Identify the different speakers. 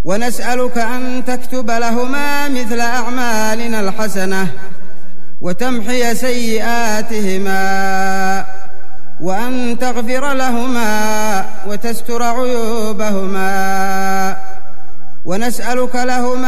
Speaker 1: ونسألك أن تكتب لهما مثل أعمالنا الحسنة وتمحي سيئاتهما، وأن تغفر لهما وتستر عيوبهما، ونسألك لهما